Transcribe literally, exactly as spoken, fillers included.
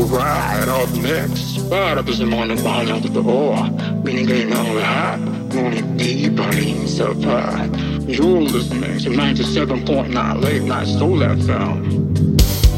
Alright, up next. Para up this morning behind out the door. Binigay na ang lahat, ngunit di pa rin sapat. You're listening to ninety-seven point nine Late Night Soul F M.